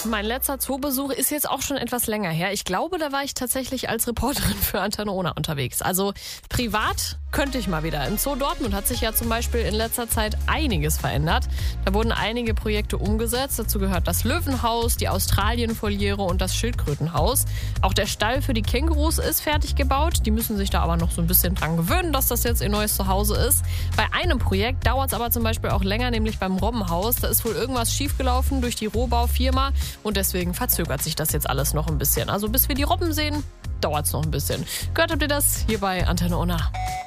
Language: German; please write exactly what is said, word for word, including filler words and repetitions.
Mein letzter Zoobesuch ist jetzt auch schon etwas länger her. Ich glaube, da war ich tatsächlich als Reporterin für Antenne Ona unterwegs. Also privat könnte ich mal wieder. Im Zoo Dortmund hat sich ja zum Beispiel in letzter Zeit einiges verändert. Da wurden einige Projekte umgesetzt. Dazu gehört das Löwenhaus, die Australienvoliere und das Schildkrötenhaus. Auch der Stall für die Kängurus ist fertig gebaut. Die müssen sich da aber noch so ein bisschen dran gewöhnen, dass das jetzt ihr neues Zuhause ist. Bei einem Projekt dauert es aber zum Beispiel auch länger, nämlich beim Robbenhaus. Da ist wohl irgendwas schiefgelaufen durch die Rohbaufirma und deswegen verzögert sich das jetzt alles noch ein bisschen. Also bis wir die Robben sehen, dauert es noch ein bisschen. Gehört habt ihr das hier bei Antenne Ona.